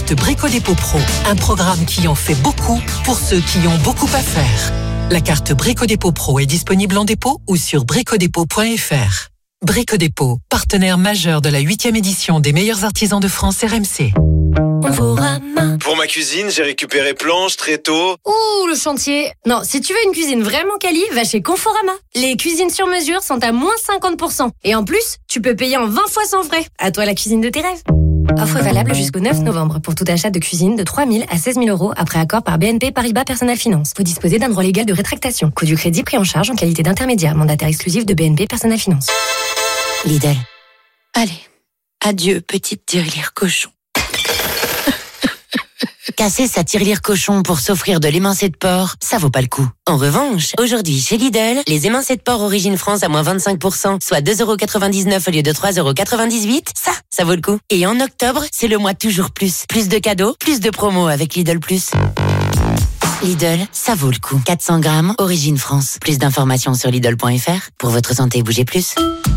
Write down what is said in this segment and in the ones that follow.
carte Brico Dépôt Pro, un programme qui en fait beaucoup pour ceux qui ont beaucoup à faire. La carte Brico Dépôt Pro est disponible en dépôt ou sur bricodépôt.fr. Brico Dépôt, partenaire majeur de la 8e édition des meilleurs artisans de France RMC. Pour ma cuisine, j'ai récupéré planches, tréteaux. Ouh, le chantier. Non, si tu veux une cuisine vraiment quali, va chez Conforama. Les cuisines sur mesure sont à moins 50%. Et en plus, tu peux payer en 20 fois sans frais. À toi la cuisine de tes rêves. Offre valable jusqu'au 9 novembre pour tout achat de cuisine de 3 000 à 16 000 euros après accord par BNP Paribas Personal Finance. Vous disposez d'un droit légal de rétractation. Coût du crédit pris en charge en qualité d'intermédiaire. Mandataire exclusif de BNP Personal Finance. Lidl. Allez, adieu petite tirelire cochon. Casser sa tirelire cochon pour s'offrir de l'émincé de porc, ça vaut pas le coup. En revanche, aujourd'hui chez Lidl, les émincés de porc Origine France à moins 25%, soit 2,99€ au lieu de 3,98€, ça vaut le coup. Et en octobre, c'est le mois toujours plus. Plus de cadeaux, plus de promos avec Lidl+. Lidl, ça vaut le coup. 400 grammes, Origine France. Plus d'informations sur Lidl.fr. Pour votre santé, bougez plus.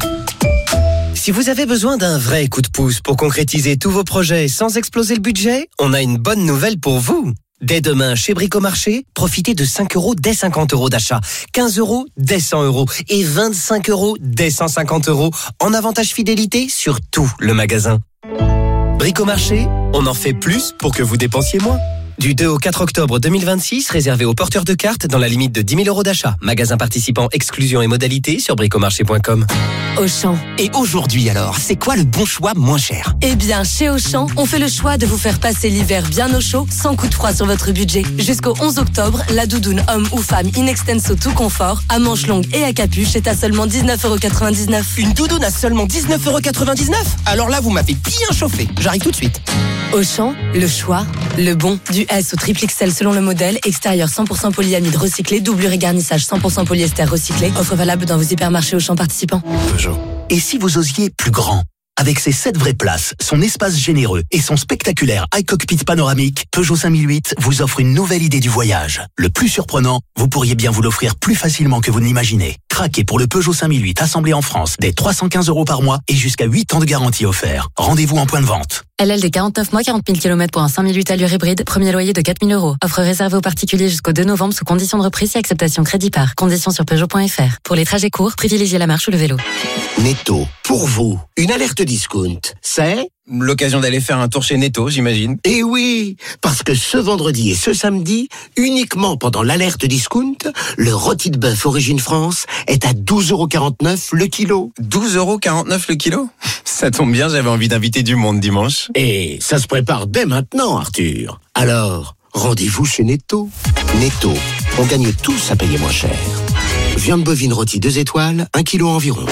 Si vous avez besoin d'un vrai coup de pouce pour concrétiser tous vos projets sans exploser le budget, on a une bonne nouvelle pour vous. Dès demain, chez Bricomarché, profitez de 5€ dès 50€ d'achat, 15€ dès 100€ et 25€ dès 150€ en avantage fidélité sur tout le magasin. Bricomarché, on en fait plus pour que vous dépensiez moins. Du 2 au 4 octobre 2026, réservé aux porteurs de cartes dans la limite de 10 000 € d'achat. Magasin participant, exclusion et modalités sur bricomarché.com. Auchan. Et aujourd'hui alors, c'est quoi le bon choix moins cher ? Eh bien, chez Auchan, on fait le choix de vous faire passer l'hiver bien au chaud, sans coup de froid sur votre budget. Jusqu'au 11 octobre, la doudoune homme ou femme in extenso tout confort, à manches longues et à capuche est à seulement 19,99€. Une doudoune à seulement 19,99€? Alors là, vous m'avez bien chauffé. J'arrive tout de suite. Auchan, le choix, le bon. Du S au triple XL selon le modèle, extérieur 100% polyamide recyclé, doublure et garnissage 100% polyester recyclé. Offre valable dans vos hypermarchés Auchan participants. Peugeot. Et si vous osiez plus grand ? Avec ses 7 vraies places, son espace généreux et son spectaculaire iCockpit panoramique, Peugeot 5008 vous offre une nouvelle idée du voyage. Le plus surprenant, vous pourriez bien vous l'offrir plus facilement que vous n'imaginez. Craquez pour le Peugeot 5008 assemblé en France dès 315€ par mois et jusqu'à 8 ans de garantie offert. Rendez-vous en point de vente. LL des 49 mois, 40 000 km pour un 5008 allure hybride, premier loyer de 4 000 €. Offre réservée aux particuliers jusqu'au 2 novembre sous conditions de reprise et acceptation crédit par. Conditions sur Peugeot.fr. Pour les trajets courts, privilégiez la marche ou le vélo. Netto, pour vous, une alerte discount, c'est L'occasion d'aller faire un tour chez Netto, j'imagine. Eh oui, parce que ce vendredi et ce samedi, uniquement pendant l'alerte discount, le rôti de bœuf Origine France est à 12,49€ le kilo. 12,49€ le kilo ? Ça tombe bien, j'avais envie d'inviter du monde dimanche. Et ça se prépare dès maintenant, Arthur. Alors, rendez-vous chez Netto. Netto, on gagne tous à payer moins cher. Viande bovine rôtie 2 étoiles, 1 kilo environ.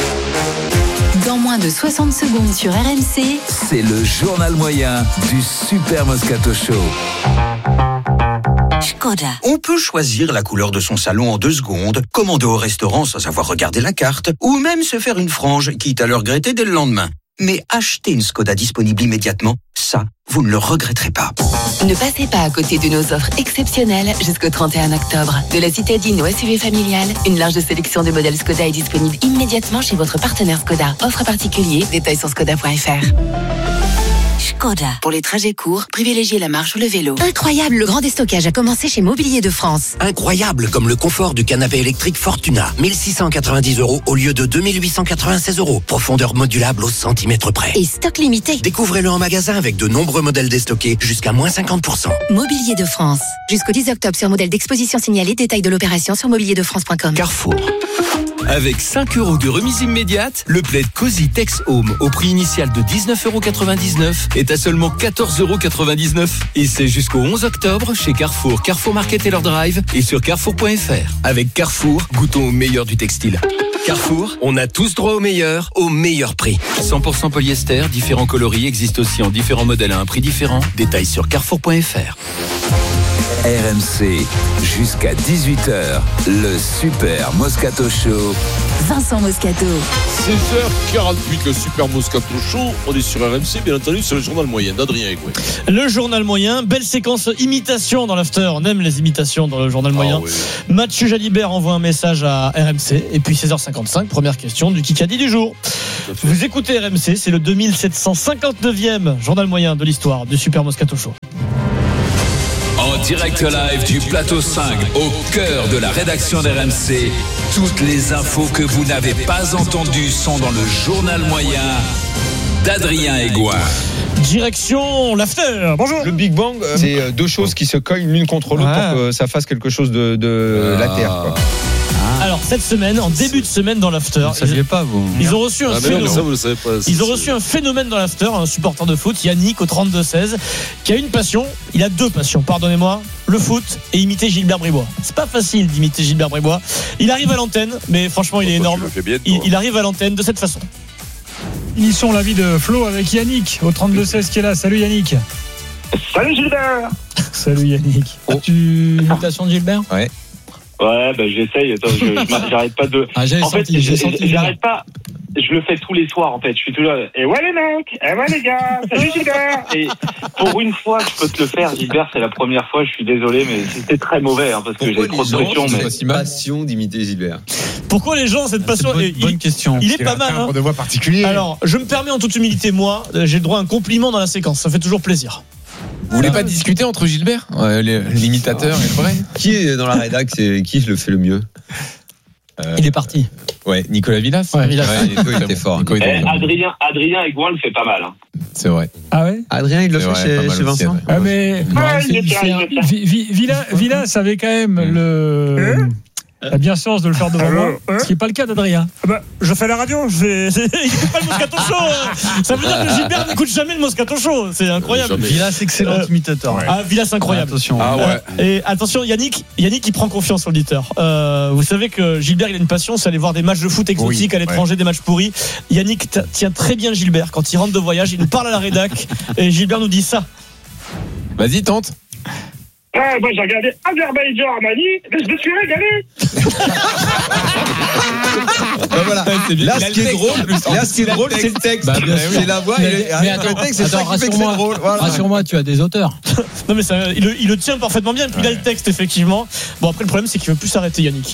Dans moins de 60 secondes sur RMC, c'est le journal moyen du Super Moscato Show. Skoda. On peut choisir la couleur de son salon en 2 secondes, commander au restaurant sans avoir regardé la carte, ou même se faire une frange, quitte à le regretter dès le lendemain. Mais acheter une Skoda disponible immédiatement, ça, vous ne le regretterez pas. Ne passez pas à côté de nos offres exceptionnelles jusqu'au 31 octobre. De la citadine au SUV familial, une large sélection de modèles Skoda est disponible immédiatement chez votre partenaire Skoda. Offre particulier, détails sur skoda.fr. Skoda. Pour les trajets courts, privilégiez la marche ou le vélo. Incroyable, le grand déstockage a commencé chez Mobilier de France. Incroyable comme le confort du canapé électrique Fortuna. 1690€ au lieu de 2896€. Profondeur modulable au centimètre près. Et stock limité. Découvrez-le en magasin avec de nombreux modèles déstockés jusqu'à moins 50%. Mobilier de France. Jusqu'au 10 octobre sur modèle d'exposition signalé. Détail de l'opération sur mobilierdefrance.com. Carrefour. Avec 5€ de remise immédiate, le plaid Cozy Tex Home au prix initial de 19,99€ est à seulement 14,99€. Et c'est jusqu'au 11 octobre chez Carrefour, Carrefour Market Taylor Drive et sur Carrefour.fr. Avec Carrefour, goûtons au meilleur du textile. Carrefour, on a tous droit au meilleur prix. 100% polyester, différents coloris existent aussi en différents modèles à un prix différent. Détails sur Carrefour.fr. RMC, jusqu'à 18h, le Super Moscato Show. Vincent Moscato. 16h48, le Super Moscato Show. On est sur RMC, bien entendu, c'est le journal moyen d'Adrien Egouet. Le journal moyen, belle séquence imitation dans l'after. On aime les imitations dans le journal moyen. Oui. Mathieu Jalibert envoie un message à RMC. Et puis 16h55, première question du Kikadi du jour. Vous écoutez RMC, c'est le 2759e journal moyen de l'histoire du Super Moscato Show. direct live du plateau 5, au cœur de la rédaction d'RMC. Toutes les infos que vous n'avez pas entendues sont dans le journal moyen d'Adrien Aigouin. Direction l'after. Bonjour. Le Big Bang, c'est deux choses qui se cognent l'une contre l'autre pour que ça fasse quelque chose de la Terre, quoi. Alors cette semaine, en début de semaine dans l'after, vous ne saviez pas vous. Ils ont reçu un phénomène. Ça, vous le savez pas. Ils ont reçu un phénomène dans l'after, un supporter de foot, Yannick au 32-16, qui a une passion. Il a deux passions, pardonnez-moi, le foot et imiter Gilbert Bribois. C'est pas facile d'imiter Gilbert Bribois. Il arrive à l'antenne, mais franchement il est énorme. Il arrive à l'antenne de cette façon. Finissons la vie de Flo avec Yannick au 32-16 qui est là. Salut Yannick. Salut Gilbert. Salut Yannick. As-tu imitation de Gilbert? Ouais. Ouais, bah j'essaye. Attends, j'arrête pas de. Ah, j'ai senti. J'arrête pas. Je le fais tous les soirs en fait. Je suis toujours. Et ouais les mecs, et ouais les gars, salut Gilbert. Et pour une fois, je peux te le faire, Gilbert. C'est la première fois. Je suis désolé, mais c'était très mauvais parce que j'ai trop de pression. Mais c'est passion d'imiter Gilbert. Pourquoi les gens ont cette passion? Bonne question. Il est pas mal. Un timbre de voix particulier. Alors, je me permets en toute humilité, moi, j'ai le droit à un compliment dans la séquence. Ça fait toujours plaisir. Vous voulez pas discuter entre Gilbert, l'imitateur et le vrai? Qui est dans la rédac? C'est qui le fait le mieux? Il est parti. Ouais, Nicolas Villas. Ouais, Villas. Nico, il était fort. Adrien Aigouin le fait pas mal. C'est vrai. Ah ouais? Adrien, il le fait chez Vincent. Ah mais Villas avait quand même la bienséance de le faire devant moi, ce qui n'est pas le cas d'Adrien. Je fais la radio, il n'écoute pas le Moscato Show. Ça veut dire que Gilbert n'écoute jamais le Moscato Show. C'est incroyable. Villas, excellent imitateur. Ouais. Ah, Villas, incroyable. Attention. Et attention, Yannick, il prend confiance, auditeur. Vous savez que Gilbert, il a une passion, c'est aller voir des matchs de foot exotiques à l'étranger, des matchs pourris. Yannick tient très bien Gilbert. Quand il rentre de voyage, il nous parle à la rédac et Gilbert nous dit ça. Vas-y, tente. Moi j'ai regardé Azerbaïdjan-Armani, mais je me suis régalé. Voilà. Là, ce qui est drôle, c'est le texte. C'est la voix. Le texte, c'est ça qui fait que c'est drôle. Rassure-moi, tu as des auteurs. Non mais il le tient parfaitement bien. Et puis il a le texte effectivement. Bon après le problème c'est qu'il veut plus s'arrêter Yannick.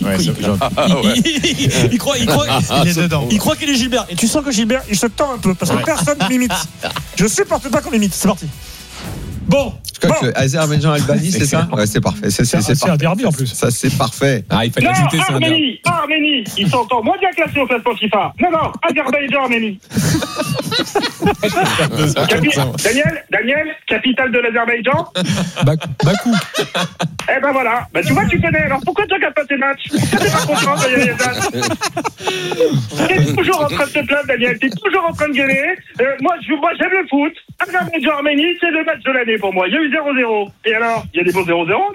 Il croit il est dedans. Il croit qu'il est Gilbert. Et tu sens que Gilbert il se tend un peu parce que personne ne m'imite. Je supporte pas qu'on m'imite. C'est parti. Bon. Azerbaïdjan-Albanie, c'est ça? Ouais, c'est parfait. C'est un derby en plus. Ça, c'est parfait. Il fallait ajouter ça. Arménie, ils sont encore moins bien classés au classement FIFA. Non, Azerbaïdjan-Arménie. Daniel, capitale de l'Azerbaïdjan? Bakou. Eh ben voilà. Tu vois, tu connais. Alors pourquoi tu regardes pas tes matchs? Pourquoi t'es pas content, Daniel? T'es toujours en train de te plaindre, Daniel. T'es toujours en train de gueuler. Moi, j'aime le foot. Azerbaïdjan-Arménie, c'est le match de l'année pour moi. Il y a eu 0-0. Et alors, il y a des bons 0-0, non?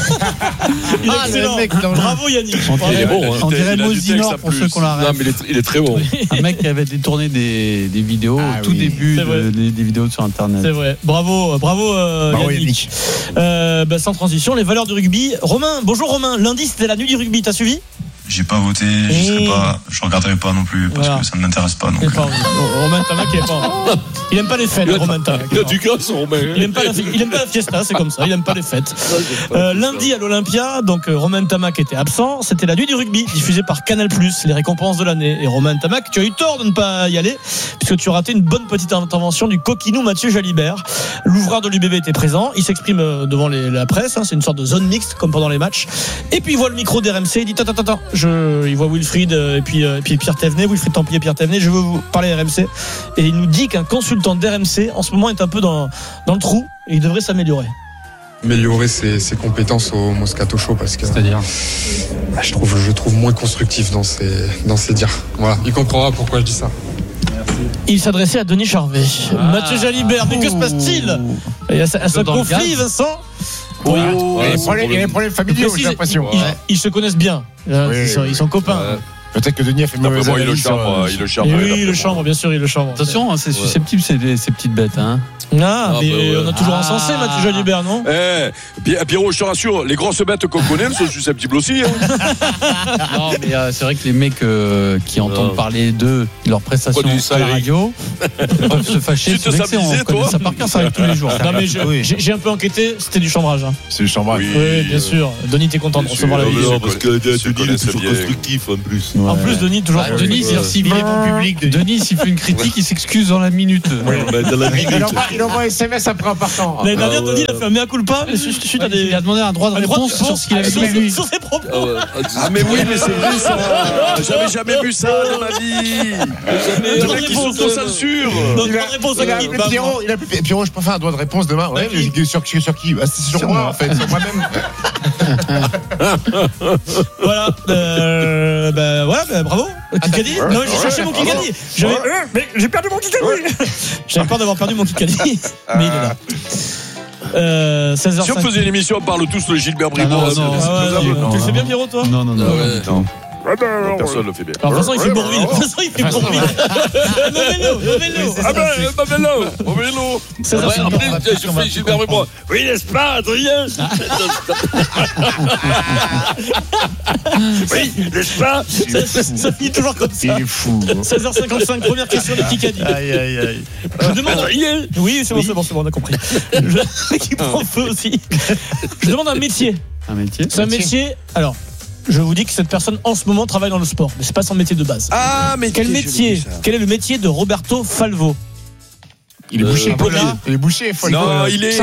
Il est excellent. Bravo Yannick. Il est bon. On dirait Mosinor pour ceux qu'on l'arrête. Non, mais il est très bon. Un mec qui avait détourné des vidéos au tout début des vidéos sur Internet. C'est vrai. Bravo Yannick. Sans transition, les valeurs du rugby. Romain, bonjour Romain. Lundi, c'était la nuit du rugby. T'as suivi? J'ai pas voté, je regarderai pas non plus parce que ça ne m'intéresse pas. Donc. Romain Tamac, il aime pas les fêtes. Romain Tamac. Il a du gosse, Romain. Il aime pas la fiesta, c'est comme ça. Il aime pas les fêtes. Lundi à l'Olympia, donc Romain Tamac était absent. C'était la nuit du rugby, diffusée par Canal+, les récompenses de l'année. Et Romain Tamac, tu as eu tort de ne pas y aller puisque tu as raté une bonne petite intervention du coquinou Mathieu Jalibert. L'ouvreur de l'UBB était présent. Il s'exprime devant la presse. C'est une sorte de zone mixte comme pendant les matchs. Et puis il voit le micro d'RMC. Il dit attends. Il voit Wilfried et puis Pierre Thévenet, Wilfried Templier, Pierre Thévenet. Je veux vous parler RMC. Et il nous dit qu'un consultant d'RMC en ce moment est un peu dans le trou et il devrait s'améliorer. Améliorer ses compétences au Moscato Show parce que c'est-à-dire je trouve moins constructif dans ses dires. Voilà, il comprendra pourquoi je dis ça. Il s'adressait à Denis Charvet. Mathieu Jalibert, mais que se passe-t-il? Il y a ce conflit, Vincent. Il y a des problèmes familiaux, j'ai l'impression. Ils se connaissent bien. Ils sont copains. Peut-être que Denis a fait une mauvaise analyse. Il le chambre. Oui, il le chambre, bien sûr, il le chambre. Attention, c'est susceptible ces petites bêtes. Mais on a toujours encensé Mathieu Jalibert, non? Pierrot, je te rassure, les grosses bêtes qu'on connaît, elles sont susceptibles aussi. Non, mais c'est vrai que les mecs qui entendent parler de leurs prestations à la radio peuvent se fâcher. On connaît ça par cœur, ça arrive tous les jours. Non, mais j'ai un peu enquêté, c'était du chambrage. C'est du chambrage. Oui, bien sûr. Denis, t'es content de recevoir la vidéo? Non, parce que Denis, il est toujours constructif en plus. En plus, Denis, toujours. Denis, s'il est bon public. Denis, s'il fait une critique, il s'excuse dans la minute. Il envoie un SMS après en partant. L'année dernière, Denis, il a fait un mea culpa, mais suite à des. Il a demandé un droit de réponse sur ce qu'il avait dit lui. Sur ses propos. Ah, mais oui, mais c'est vrai ça. J'avais jamais vu ça dans ma vie. Le mec qui s'auto-censure. Pierrot, je peux faire un droit de réponse demain. Ouais, sur qui? C'est sur moi, en fait, sur moi-même. Voilà. Bravo. Kikadi. Non, j'ai cherché mon Kikadi. Mais j'ai perdu mon Kikadi. J'avais peur d'avoir perdu mon Kikadi. Mais il est là. 16h05. Si on faisait une émission, on parle tous de Gilbert Bribois. Tu le fais bien, Pierrot, toi? Non. Personne le fait bien. Alors, de toute façon, il fait Bourville. Au vélo. Après, je fais Gilbert Bribois. Oui, n'est-ce pas, Adrien? Oui, n'est-ce pas? Ça finit toujours comme ça. Il est fou. 16h55, première question de Kikadi. Aïe. Je demande. Oui, c'est bon, on a compris. Qui prend feu aussi. Je demande un métier. C'est un métier. Alors. Je vous dis que cette personne en ce moment travaille dans le sport, mais c'est pas son métier de base. Ah, mais quel est le métier de Roberto Falvo? Il est bouché. Il est bouché. Non, il est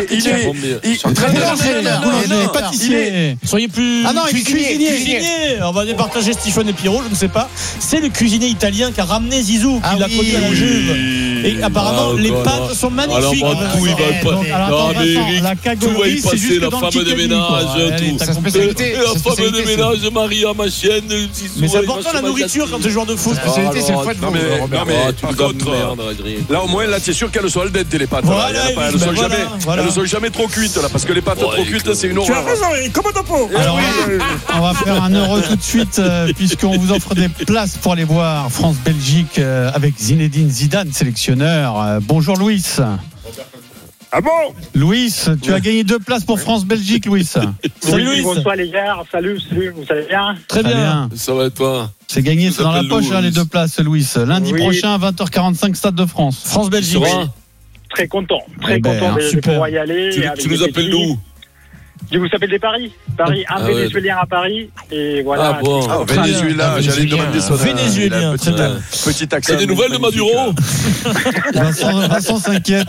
pâtissier. Soyez plus. Ah non, il est cuisinier. On va départager Stéphane et Pierrot, je ne sais pas. C'est le cuisinier italien qui a ramené Zizou, qui l'a connu à la Juve. Et apparemment, les pâtes sont magnifiques. Alors, tout, il va pas. Non, mais Eric, tout va y passer. La femme de ménage, tout. Sa spécialité. La femme de ménage, Maria, ma chienne. Mais c'est important la nourriture quand tu es joueur de foot. Sa spécialité, c'est le foie de veau. Non, mais par contre, là, au moins, là, t'es sûr qu'elles sont al dente, les pâtes. Elles ne sont jamais trop cuites, là, parce que les pâtes trop cuites, c'est une horreur. Tu as raison, Eric, comme ton pot. Alors, on va faire un euro tout de suite, puisqu'on vous offre des places pour aller voir France-Belgique avec Zinedine Zidane, sélectionneur. Bonjour, Louis. Ah bon? Louis, tu as gagné 2 places pour France-Belgique, Louis. Salut, Louis. Bonsoir, les gars. Salut, vous allez bien? Très bien. Ça va et toi? C'est gagné, c'est dans la poche, les 2 places, Louis. Lundi prochain, 20h45, Stade de France. France-Belgique. Très content de pouvoir y aller. Tu nous appelles d'où? Je vous appelle de Paris. Un Vénézuélien à Paris. Et voilà. Ah bon, Venezuela, j'allais demander son Vénézuélien. Petit accent. T'as des nouvelles de Maduro? Vincent s'inquiète.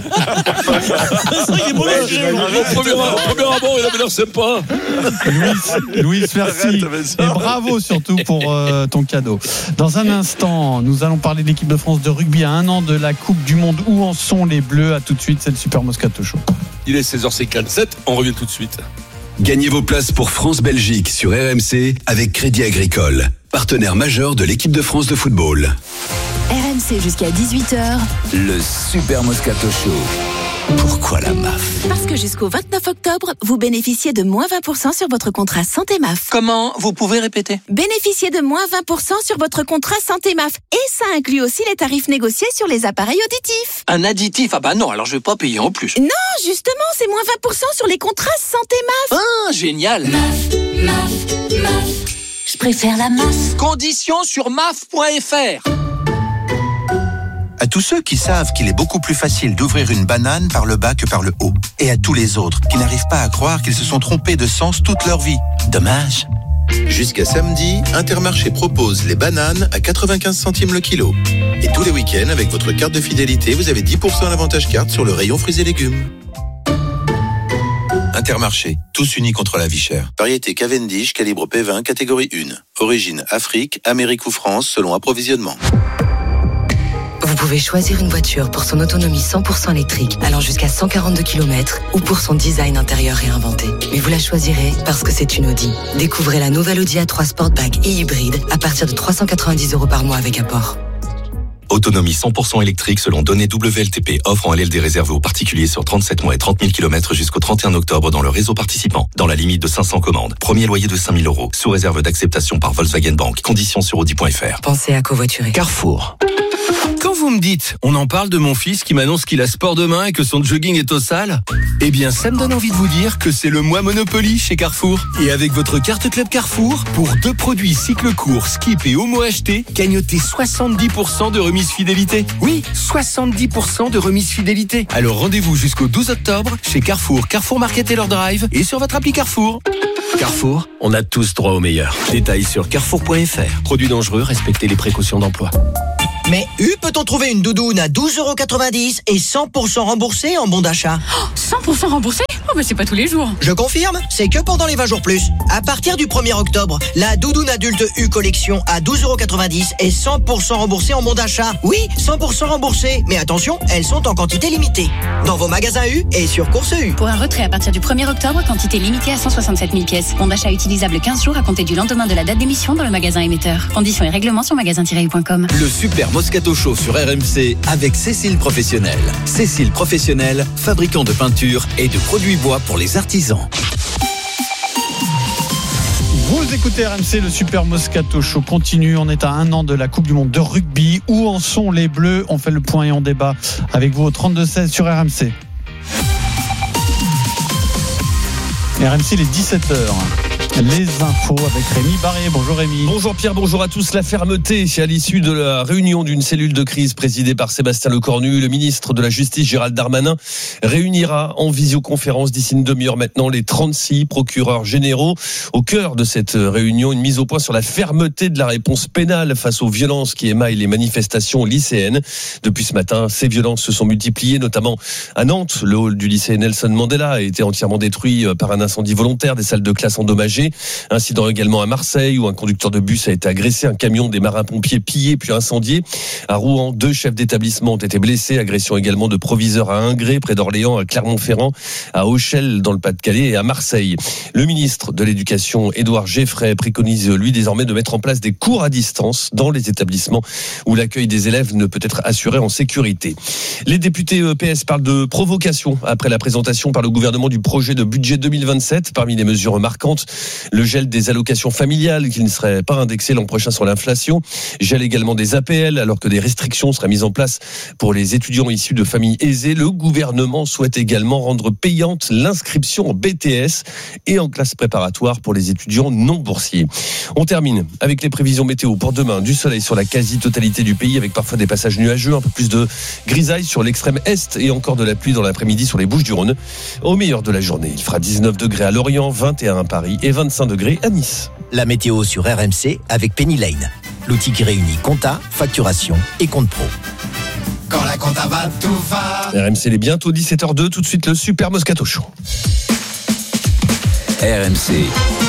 Premier abord, il avait l'air sympa. Louis, merci. Et bravo surtout pour ton cadeau. Dans un instant, nous allons parler de l'équipe de France de rugby à 1 an de la Coupe du Monde. Où en sont les Bleus? À tout de suite, c'est le Super Moscato Show. Il est 16h57, on revient tout de suite. Gagnez vos places pour France-Belgique sur RMC avec Crédit Agricole, partenaire majeur de l'équipe de France de football. RMC jusqu'à 18h. Le Super Moscato Show. Pourquoi la MAF? Parce que jusqu'au 29 octobre, vous bénéficiez de moins 20% sur votre contrat Santé MAF. Comment? Vous pouvez répéter? Bénéficiez de moins 20% sur votre contrat Santé MAF. Et ça inclut aussi les tarifs négociés sur les appareils auditifs. Un additif? Ah bah non, alors je vais pas payer en plus. Non, justement, c'est moins 20% sur les contrats Santé MAF. Ah, génial. MAF. Je préfère la MAF. Conditions sur maf.fr. À tous ceux qui savent qu'il est beaucoup plus facile d'ouvrir une banane par le bas que par le haut. Et à tous les autres qui n'arrivent pas à croire qu'ils se sont trompés de sens toute leur vie. Dommage. Jusqu'à samedi, Intermarché propose les bananes à 95 centimes le kilo. Et tous les week-ends, avec votre carte de fidélité, vous avez 10% l'avantage carte sur le rayon fruits et légumes. Intermarché, tous unis contre la vie chère. Variété Cavendish, calibre P20, catégorie 1. Origine Afrique, Amérique ou France, selon approvisionnement. Vous pouvez choisir une voiture pour son autonomie 100% électrique, allant jusqu'à 142 km, ou pour son design intérieur réinventé. Mais vous la choisirez parce que c'est une Audi. Découvrez la nouvelle Audi A3 Sportback et hybride à partir de 390 € par mois avec apport. Autonomie 100% électrique selon données WLTP. Offre en LLD réservé aux particuliers sur 37 mois et 30 000 km jusqu'au 31 octobre dans le réseau participant. Dans la limite de 500 commandes. Premier loyer de 5 000 €. Sous réserve d'acceptation par Volkswagen Bank. Conditions sur Audi.fr. Pensez à covoiturer. Carrefour. Quand vous me dites, on en parle de mon fils qui m'annonce qu'il a sport demain et que son jogging est au sale, eh bien ça me donne envie de vous dire que c'est le mois Monopoly chez Carrefour. Et avec votre carte Club Carrefour, pour 2 produits cycle court, skip et homo achetés, gagnotez 70% de remise fidélité. Oui, 70% de remise fidélité. Alors rendez-vous jusqu'au 12 octobre chez Carrefour, Carrefour Market et leur drive et sur votre appli Carrefour. Carrefour, on a tous droit au meilleur. Détails sur carrefour.fr. Produits dangereux, respectez les précautions d'emploi. Mais peut-on trouver une doudoune à 12,90€ et 100% remboursée en bon d'achat? 100% remboursé? Oh bah c'est pas tous les jours. Je confirme, c'est que pendant les 20 jours plus. À partir du 1er octobre, la doudoune adulte U Collection à 12,90€ et 100% remboursée en bon d'achat. Oui, 100% remboursée. Mais attention, elles sont en quantité limitée. Dans vos magasins U et sur Course U. Pour un retrait à partir du 1er octobre, quantité limitée à 167 000 pièces. Bon d'achat utilisable 15 jours à compter du lendemain de la date d'émission dans le magasin émetteur. Conditions et règlements sur magasin-u.com. Le Super Moscato Show sur RMC avec Cécile Professionnel. Cécile Professionnel, fabricant de peinture et de produits bois pour les artisans. Vous écoutez RMC, le Super Moscato Show continue. On est à 1 an de la Coupe du Monde de rugby. Où en sont les Bleus? On fait le point et on débat avec vous au 32-16 sur RMC. RMC, les 17h. Les infos avec Rémi Barré. Bonjour Rémi. Bonjour Pierre, bonjour à tous. La fermeté à l'issue de la réunion d'une cellule de crise présidée par Sébastien Lecornu. Le ministre de la Justice Gérald Darmanin réunira en visioconférence d'ici une demi-heure maintenant les 36 procureurs généraux. Au cœur de cette réunion, une mise au point sur la fermeté de la réponse pénale face aux violences qui émaillent les manifestations lycéennes. Depuis ce matin, ces violences se sont multipliées, notamment à Nantes. Le hall du lycée Nelson Mandela a été entièrement détruit par un incendie volontaire, des salles de classe endommagées. Incident également à Marseille où un conducteur de bus a été agressé, un camion des marins-pompiers pillé puis incendié. À Rouen, 2 chefs d'établissement ont été blessés, agression également de proviseurs à Ingré, près d'Orléans, à Clermont-Ferrand, à Auchel dans le Pas-de-Calais et à Marseille. Le ministre de l'Éducation, Édouard Geffray, préconise lui désormais de mettre en place des cours à distance dans les établissements où l'accueil des élèves ne peut être assuré en sécurité. Les députés PS parlent de provocation après la présentation par le gouvernement du projet de budget 2027. Parmi les mesures marquantes, le gel des allocations familiales qui ne seraient pas indexées l'an prochain sur l'inflation, gel également des APL alors que des restrictions seraient mises en place pour les étudiants issus de familles aisées. Le gouvernement souhaite également rendre payante l'inscription en BTS et en classe préparatoire pour les étudiants non boursiers. On termine avec les prévisions météo pour demain. Du soleil sur la quasi-totalité du pays avec parfois des passages nuageux, un peu plus de grisaille sur l'extrême est et encore de la pluie dans l'après-midi sur les Bouches-du-Rhône. Au meilleur de la journée, il fera 19 degrés à Lorient, 21 à Paris et 25 degrés à Nice. La météo sur RMC avec Penny Lane, l'outil qui réunit compta, facturation et compte pro. Quand la compta va, tout va. RMC, il est bientôt 17h02, tout de suite le Super Moscato Show. RMC,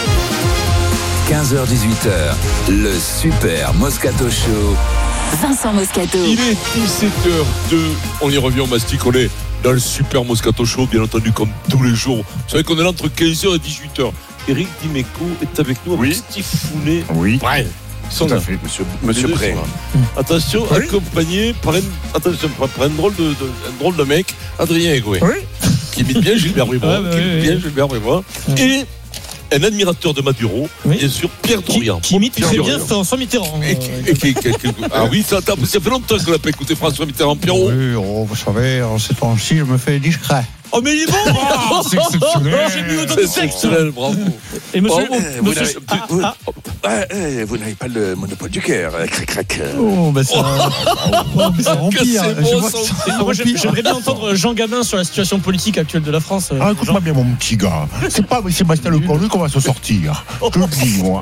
15h-18h, le Super Moscato Show. Vincent Moscato. Il est 17h02, on y revient au mastic, on est dans le Super Moscato Show, bien entendu, comme tous les jours. Vous savez qu'on est là entre 15h et 18h. Eric Dimeco est avec nous, avec Steve Founet. Oui. Ouais. Tout à fait, monsieur Bré. Attention, oui. Accompagné par un drôle de mec, Adrien Egoué. Oui. Qui imite bien Gilbert Bribois. Et un admirateur de Maduro, bien sûr, Pierre Dorian. Qui imite très bien François Mitterrand. Ah oui, ça fait longtemps qu'on n'a pas écouté François Mitterrand, Pierrot. Oui, vous savez, en ces temps-ci, je me fais discret. Oh mais il est bon. C'est exceptionnel. J'ai mis autant de sexe. Bravo. Et monsieur, vous n'avez pas le monopole du cœur, crac. Oh bah ça remplit. Moi j'aimerais bien entendre Jean Gabin sur la situation politique actuelle de la France. Écoute-moi bien mon petit gars. C'est pas avec Sébastien Lecornu qu'on va se sortir. Je te le dis moi.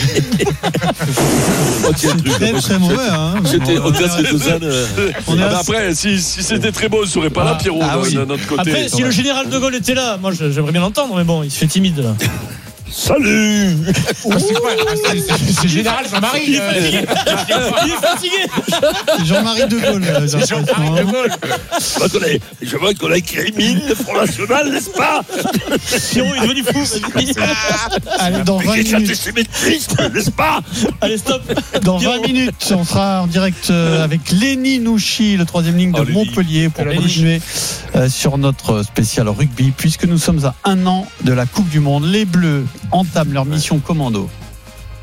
Très mauvais C'était au théâtre de Lausanne. Après si c'était très beau, on serait pas là Pierrot de notre côté. Après si le général de Gaulle était là, moi j'aimerais bien l'entendre, mais bon, il se fait timide là. Salut. C'est quoi c'est général Jean-Marie. Il est fatigué. Jean-Marie de Gaulle. Jean-Marie de Gaulle. Je vois qu'on a écrit mine le Front National, n'est-ce pas? Pierrot est devenu fou. Allez, dans 20 minutes. N'est-ce pas? Allez, stop. Dans 20 minutes, on sera en direct avec Lenny Nouchi, le 3e ligne de Montpellier, pour continuer sur notre spécial rugby, puisque nous sommes à 1 an de la Coupe du Monde. Les Bleus entament leur mission commando.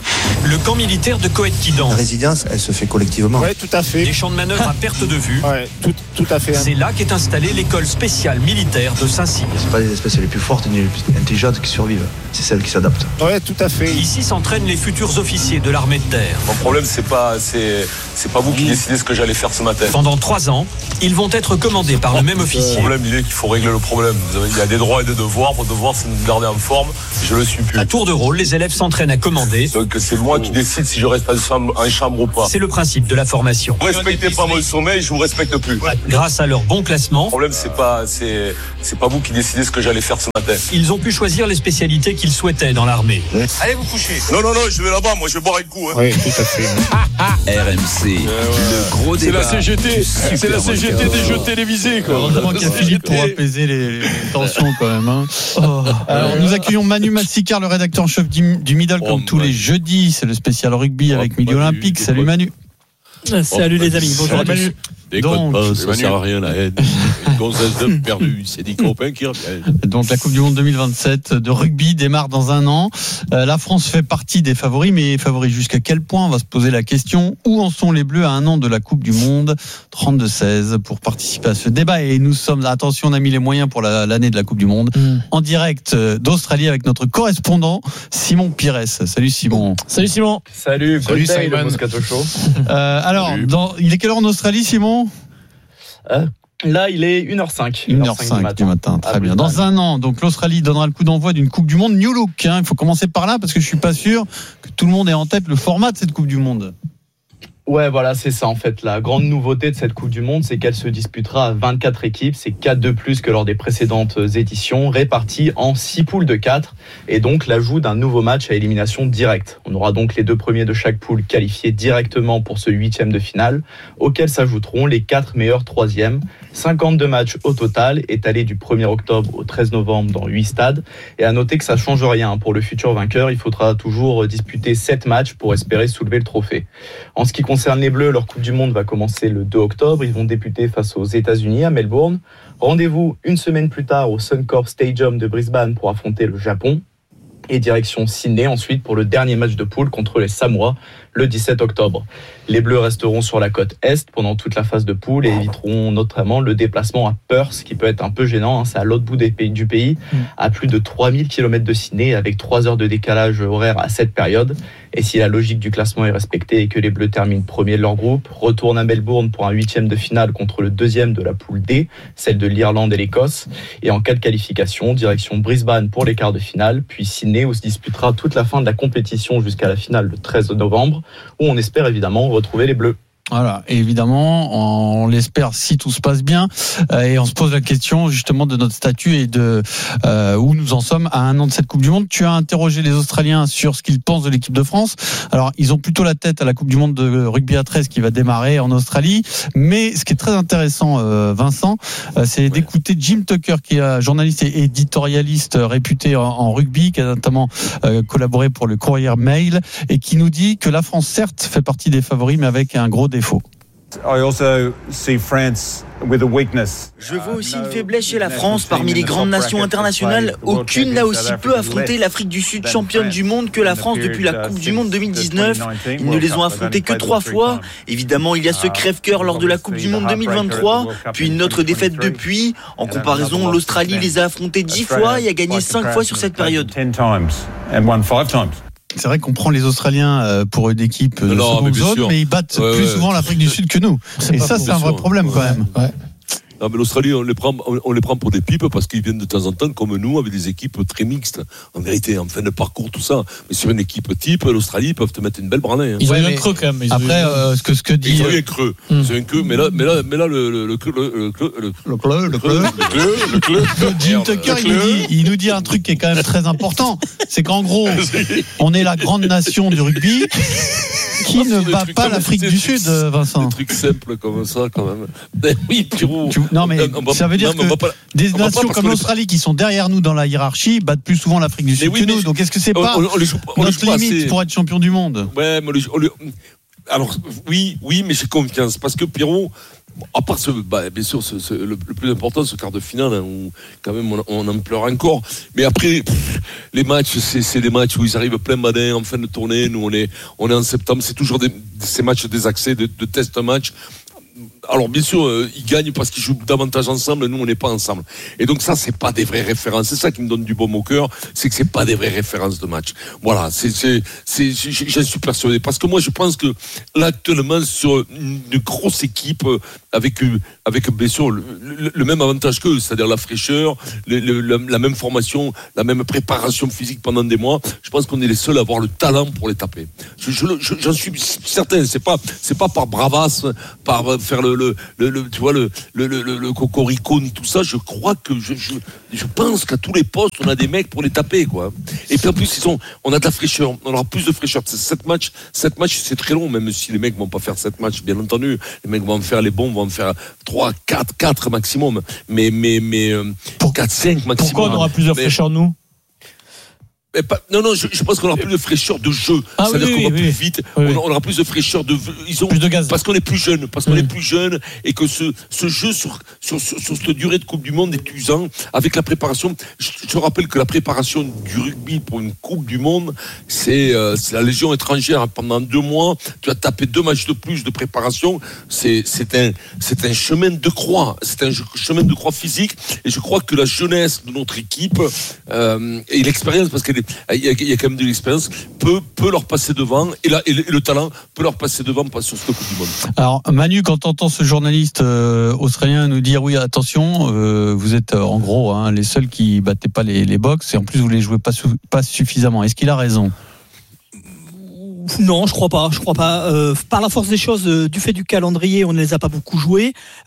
Le camp militaire de Coët-Quidan. La résilience, elle se fait collectivement. Oui, tout à fait. Des champs de manœuvre à perte de vue. Oui, tout à fait. C'est là qu'est installée l'école spéciale militaire de Saint-Cyr. C'est pas les espèces les plus fortes ni les plus intelligentes qui survivent, c'est celles qui s'adaptent. Oui, tout à fait. Ici s'entraînent les futurs officiers de l'armée de terre. Mon problème, c'est pas vous qui décidez ce que j'allais faire ce matin. Pendant 3 ans, ils vont être commandés par le même officier. Le problème, il est qu'il faut régler le problème. Il y a des droits et des devoirs. Mon devoir, c'est de me garder en forme. Je le suis plus. À tour de rôle, les élèves s'entraînent à commander. Donc c'est moi qui décide si je reste en chambre ou pas. C'est le principe de la formation. Vous respectez pas mon sommeil, je vous respecte plus. Grâce à leur bon classement. Le problème, c'est pas vous qui décidez ce que j'allais faire ce matin. Ils ont pu choisir les spécialités qu'ils souhaitaient dans l'armée. Allez vous coucher. Non, je vais là-bas. Moi, je vais boire un coup. Oui, tout à fait. RMC, le gros débat. C'est la CGT des jeux télévisés, quoi. Heureusement qu'il y a Philippe pour apaiser les tensions quand même. Hein. Alors nous accueillons Manu Massicard, le rédacteur en chef du Middle, comme tous les jeudis. C'est le spécial rugby avec Midi Olympique. Salut Manu. Salut les amis, bonjour à tous. Donc, ça sert à rien la haine. Gonzesse de perdu, c'est des copains qui reviennent. Donc la Coupe du Monde 2027 de rugby démarre dans un an. La France fait partie des favoris, mais favoris jusqu'à quel point? On va se poser la question. Où en sont les Bleus à un an de la Coupe du Monde? 32-16 pour participer à ce débat. Et nous sommes, attention, on a mis les moyens pour l'année de la Coupe du Monde. En direct d'Australie avec notre correspondant Simon Pires. Salut Simon. Salut Simon. Salut Simon. Le Moscato Show. Alors, il est quelle heure en Australie, Simon? Là, il est 1h05. 1h05 du matin, très bien. Dans un an, donc l'Australie donnera le coup d'envoi d'une Coupe du Monde New Look. Il faut commencer par là parce que je suis pas sûr que tout le monde ait en tête le format de cette Coupe du Monde. Ouais, voilà, c'est ça en fait. La grande nouveauté de cette Coupe du Monde, c'est qu'elle se disputera à 24 équipes. C'est 4 de plus que lors des précédentes éditions, réparties en 6 poules de 4. Et donc l'ajout d'un nouveau match à élimination directe. On aura donc les 2 premiers de chaque poule qualifiés directement pour ce 8e de finale, auxquels s'ajouteront les 4 meilleurs 3e. 52 matchs au total, étalés du 1er octobre au 13 novembre dans 8 stades. Et à noter que ça ne change rien. Pour le futur vainqueur, il faudra toujours disputer 7 matchs pour espérer soulever le trophée. En ce qui concerne les Bleus, leur Coupe du Monde va commencer le 2 octobre. Ils vont débuter face aux États-Unis à Melbourne. Rendez-vous une semaine plus tard au Suncorp Stadium de Brisbane pour affronter le Japon. Et direction Sydney ensuite pour le dernier match de poule contre les Samoa le 17 octobre. Les Bleus resteront sur la côte Est pendant toute la phase de poule et éviteront notamment le déplacement à Perth, qui peut être un peu gênant. C'est à l'autre bout du pays, à plus de 3000 km de Sydney, avec 3 heures de décalage horaire à cette période. Et si la logique du classement est respectée et que les Bleus terminent premier de leur groupe, retournent à Melbourne pour un 8e de finale contre le 2e de la poule D, celle de l'Irlande et l'Écosse. Et en cas de qualification, direction Brisbane pour les quarts de finale, puis Sydney où se disputera toute la fin de la compétition jusqu'à la finale le 13 novembre, où on espère évidemment retrouver les Bleus. Voilà, et évidemment, on l'espère si tout se passe bien, et on se pose la question justement de notre statut et de où nous en sommes à un an de cette Coupe du Monde. Tu as interrogé les Australiens sur ce qu'ils pensent de l'équipe de France. Alors, ils ont plutôt la tête à la Coupe du Monde de rugby à 13 qui va démarrer en Australie, mais ce qui est très intéressant, Vincent, c'est d'écouter Jim Tucker, qui est journaliste et éditorialiste réputé en rugby, qui a notamment collaboré pour le Courier Mail, et qui nous dit que la France, certes, fait partie des favoris, mais avec un gros défaut. Je vois aussi une faiblesse chez la France. Parmi les grandes nations internationales, aucune n'a aussi peu affronté l'Afrique du Sud, championne du monde, que la France depuis la Coupe du Monde 2019. Ils ne les ont affrontés que 3 fois. Évidemment, il y a ce crève-cœur lors de la Coupe du Monde 2023, puis une autre défaite depuis. En comparaison, l'Australie les a affrontés 10 fois et a gagné 5 fois sur cette période. C'est vrai qu'on prend les Australiens pour une équipe de seconde zone, mais ils battent plus souvent l'Afrique du Sud que nous. Et ça, c'est un vrai problème quand même. Ouais. Non, mais l'Australie, on les prend pour des pipes parce qu'ils viennent de temps en temps, comme nous, avec des équipes très mixtes. En vérité, en fin de parcours, tout ça. Mais sur une équipe type, l'Australie, ils peuvent te mettre une belle branlée. Hein. Ils ont eu un creux quand même. Après, ce que dit. Ils ont eu un creux. C'est un creux, mais là, le Jim Tucker, il nous dit un truc qui est quand même très important. C'est qu'en gros, on est la grande nation du rugby. Qui ne bat pas l'Afrique du Sud, Vincent? Des trucs simples comme ça, quand même. Ben oui, Pierrot. Non, mais ça veut dire que des nations comme l'Australie qui sont derrière nous dans la hiérarchie battent plus souvent l'Afrique du Sud que nous. Donc est-ce que c'est pas notre limite pour être champion du monde? Ouais, mais alors oui, mais j'ai confiance parce que Pierrot, À part bien sûr, le plus important, ce quart de finale, hein, où quand même on en pleure encore. Mais après, les matchs, c'est des matchs où ils arrivent plein badin en fin de tournée. Nous, on est en septembre. C'est toujours ces matchs désaxés, de test match. Alors bien sûr, ils gagnent parce qu'ils jouent davantage ensemble. Nous, on n'est pas ensemble. Et donc ça, c'est pas des vraies références. C'est ça qui me donne du baume au cœur, c'est que c'est pas des vraies références de match. Voilà, j'en suis persuadé. Parce que moi, je pense que là, actuellement, sur une grosse équipe avec bien sûr le même avantage qu'eux, c'est-à-dire la fraîcheur, la même formation, la même préparation physique pendant des mois. Je pense qu'on est les seuls à avoir le talent pour les taper. J'en suis certain. C'est pas par bravasse, par faire tu vois le cocorico ni tout ça. Je crois que je pense qu'à tous les postes on a des mecs pour les taper, quoi. Et puis en plus on a de la fraîcheur, on aura plus de fraîcheur. 7 matchs c'est très long, même si les mecs vont pas faire 7 matchs, bien entendu. Les mecs vont en faire, les bons vont en faire 3, 4 maximum, mais 4, 5 maximum. Pourquoi on aura plus de fraîcheur nous? Non, je pense qu'on aura plus de fraîcheur de jeu. C'est-à-dire qu'on va plus vite, on aura plus de fraîcheur de. Plus de gaz. Parce qu'on est plus jeune, et que ce jeu sur cette durée de Coupe du Monde est usant avec la préparation. Je te rappelle que la préparation du rugby pour une Coupe du Monde, c'est la Légion étrangère. Pendant 2 mois, tu as tapé 2 matchs de plus de préparation. C'est un chemin de croix. C'est un chemin de croix physique. Et je crois que la jeunesse de notre équipe et l'expérience, parce qu'il y a quand même de l'expérience, peut leur passer devant, et le talent peut leur passer devant sur cette Coupe du Monde. Alors Manu, quand t'entends ce journaliste australien nous dire oui attention, vous êtes en gros les seuls qui battaient pas les box, et en plus vous les jouez pas suffisamment, est-ce qu'il a raison? Non, je crois pas. Par la force des choses, du fait du calendrier, on ne les a pas beaucoup joués.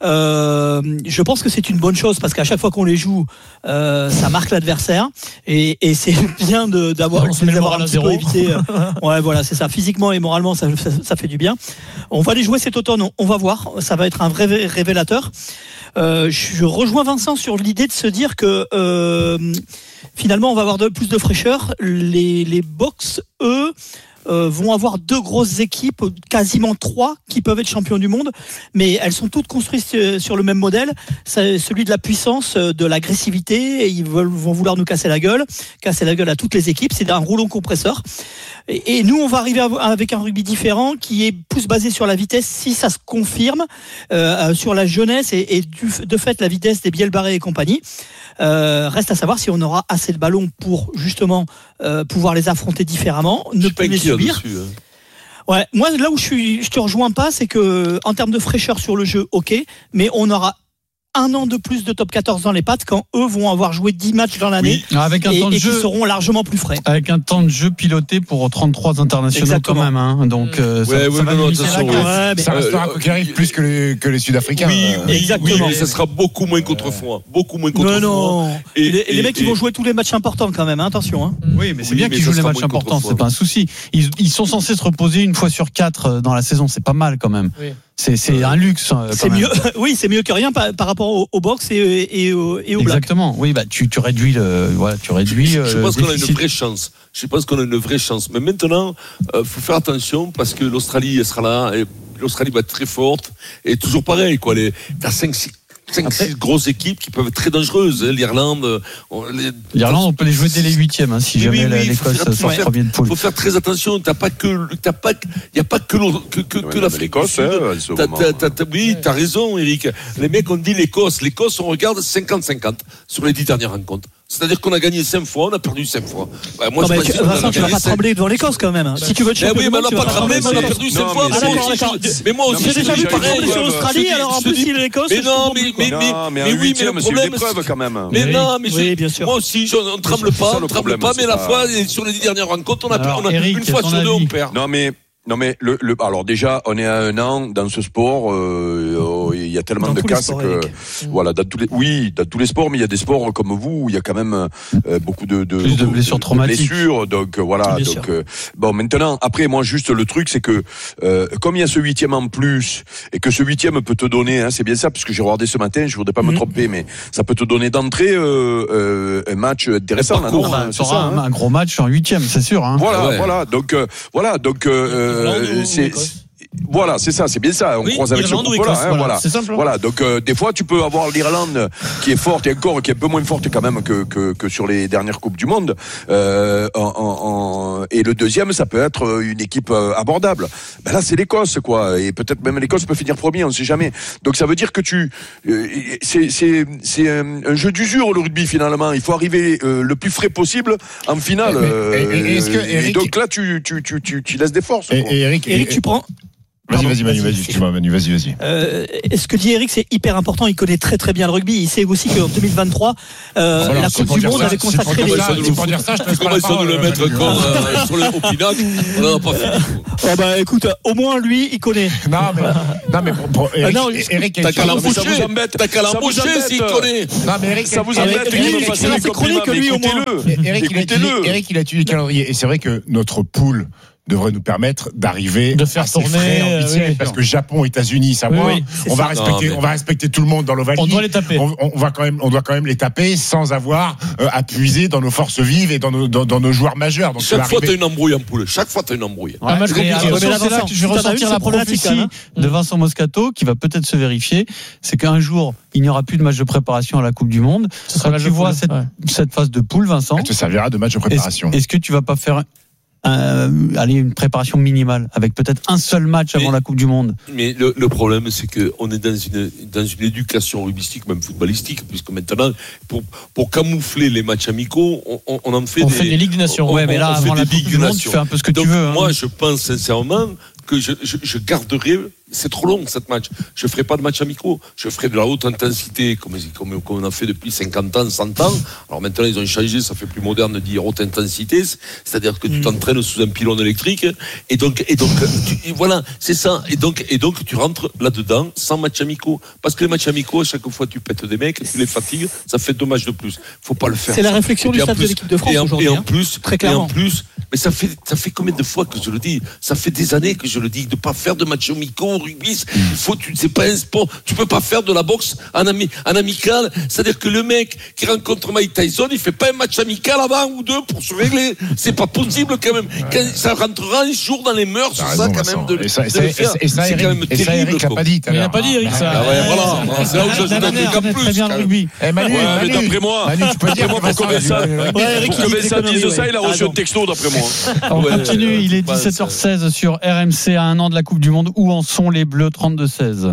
Je pense que c'est une bonne chose parce qu'à chaque fois qu'on les joue, ça marque l'adversaire et c'est bien d'avoir un petit peu évité. Ouais, voilà, c'est ça. Physiquement et moralement, ça fait du bien. On va les jouer cet automne. On va voir. Ça va être un vrai révélateur. Je rejoins Vincent sur l'idée de se dire que finalement, on va avoir plus de fraîcheur. Les box, eux, vont avoir 2 grosses équipes, quasiment 3 qui peuvent être champions du monde, mais elles sont toutes construites sur le même modèle, c'est celui de la puissance, de l'agressivité, et ils vont vouloir nous casser la gueule à toutes les équipes. C'est un rouleau compresseur. Et nous, on va arriver avec un rugby différent qui est plus basé sur la vitesse, si ça se confirme, sur la jeunesse et de fait la vitesse des Bielbarré et compagnie. Reste à savoir si on aura assez de ballons pour justement pouvoir les affronter différemment, ne pas les subir. Dessus, hein. Ouais, moi là où je te rejoins pas, c'est que en termes de fraîcheur sur le jeu, ok, mais on aura 1 an de plus de top 14 dans les pattes quand eux vont avoir joué 10 matchs dans l'année, avec un temps de jeu, qui seront largement plus frais. Avec un temps de jeu piloté pour 33 internationaux. Exactement. Quand même. Donc ça restera quoi qu'il arrive plus que les Sud-Africains. Oui, exactement. Mais ça sera beaucoup moins qu'autrefois. Non. Les mecs, ils vont jouer tous les matchs importants quand même. Attention. Oui, mais c'est bien qu'ils jouent les matchs importants. C'est pas un souci. Ils sont censés se reposer 1 fois sur 4 dans la saison. C'est pas mal quand même. Oui. C'est un luxe. C'est mieux. Oui, c'est mieux que rien par rapport au box et au black. Exactement. Oui, tu réduis je pense qu'on a une vraie chance. Je pense qu'on a une vraie chance. Mais maintenant, faut faire attention parce que l'Australie, elle sera là. Et l'Australie va être très forte. Et toujours pareil, quoi. T'as 5-6 grosses équipes qui peuvent être très dangereuses. L'Irlande, on peut les jouer dès les 8e si jamais l'Écosse sort premier de poule. Il faut faire très attention. Il n'y a pas que l'Afrique. L'Écosse, oui, t'as raison, Eric. Les mecs ont dit l'Écosse. L'Écosse, on regarde 50-50 sur les 10 dernières rencontres. C'est-à-dire qu'on a gagné 5 fois, on a perdu 5 fois. Vincent, tu vas pas trembler devant l'Écosse quand même. Si tu veux te champion, on n'a pas tremblé, mais on a perdu 5 fois. Mais moi aussi, j'ai déjà vu pareil sur l'Australie, alors en plus, si l'Écosse. Mais un 8e, c'est une épreuve quand même. Mais non, mais moi aussi, on ne tremble pas, mais à la fois, sur les 10 dernières rencontres, on a une fois sur 2, on perd. Non mais alors déjà on est à 1 an dans ce sport, il y a tellement de casses que voilà, dans tous les sports, mais il y a des sports comme vous où il y a quand même beaucoup de blessures traumatiques. Donc voilà, bon maintenant après moi juste le truc c'est que comme il y a ce 8e en plus et que ce 8e peut te donner c'est bien ça parce que j'ai regardé ce matin, je voudrais pas me tromper mais ça peut te donner d'entrée un match intéressant un gros match en 8e, c'est sûr Voilà donc Voilà, c'est ça, c'est bien ça. On croise avec ce groupe-là. Voilà. C'est simple. Voilà. Donc des fois, tu peux avoir l'Irlande qui est forte et encore qui est un peu moins forte quand même que sur les dernières coupes du monde. Et le deuxième, ça peut être une équipe abordable. Ben là, c'est l'Écosse, quoi. Et peut-être même l'Écosse peut finir premier, on ne sait jamais. Donc ça veut dire que c'est un jeu d'usure le rugby finalement. Il faut arriver le plus frais possible en finale. Et donc là, tu laisses des forces. Et Eric, tu prends. Vas-y, Manu, vas-y. Ce que dit Eric, c'est hyper important. Il connaît très très bien le rugby. Il sait aussi qu'en 2023, la Coupe du Monde avait consacré les. C'est pour dire ça, je te laisse pas la parole. Le mettre sur le pinacle, on n'en a pas fini. Oh bah écoute, au moins lui, il connaît. Non mais pour Eric, t'as qu'à l'embaucher s'il connaît. Non mais Eric, ça vous embête. C'est chronique lui au moins. Eric, il a étudié le calendrier et c'est vrai que notre poule devrait nous permettre d'arriver de faire tourner en huitième, parce que Japon, États-Unis, ça on va respecter tout le monde dans l'Ovalie. On doit les taper. On doit quand même les taper sans avoir à puiser dans nos forces vives et dans nos joueurs majeurs. Donc chaque fois t'as une embrouille en poule. Chaque fois t'as une embrouille. C'est là que je vais ressortir la prophétie de Vincent Moscato qui va peut-être se vérifier. C'est qu'un jour il n'y aura plus de match de préparation à la Coupe du Monde. Quand tu vois cette phase de poule, Vincent, elle te servira de match de préparation. Est-ce que tu vas pas faire une préparation minimale avec peut-être un seul match avant la Coupe du Monde? Mais le problème, c'est qu'on est dans une éducation rugbyistique, même footballistique, puisque maintenant, pour camoufler les matchs amicaux, on en fait fait des Ligues des Nations. Mais là, avant la Coupe du Monde, tu fais un peu ce que tu veux. Moi, je pense sincèrement que je garderai. C'est trop long cette match. Je ferai pas de match amicaux. Je ferai de la haute intensité comme on a fait depuis 50 ans, 100 ans. Alors maintenant ils ont changé, ça fait plus moderne de dire haute intensité, c'est-à-dire que tu t'entraînes sous un pylône électrique et donc voilà, c'est ça. Et donc tu rentres là-dedans sans match amicaux parce que les matchs amicaux à chaque fois tu pètes des mecs, tu les fatigues, ça fait 2 matchs de plus. Faut pas le faire. C'est la réflexion du staff de l'équipe de France aujourd'hui. Et en plus, très clairement. Mais ça fait combien de fois que je le dis? Ça fait des années que je le dis de pas faire de matchs amicaux au rugby. C'est pas un sport. Tu peux pas faire de la boxe en amical. C'est-à-dire que le mec qui rencontre Mike Tyson, il fait pas un match amical avant ou deux pour se régler. C'est pas possible quand même. Ça rentrera un jour dans les mœurs, c'est ça quand même de le faire. C'est quand même terrible. Eric l'a pas dit. Il n'a pas dit Eric ça. Voilà. C'est là où je donne un plus. Très bien le rugby. Mais d'après moi, pour que ça dise ça, il a reçu un texto d'après moi. On continue, il est 17h16 sur RMC à un an de la Coupe du Monde. Où en sont les Bleus? 32-16.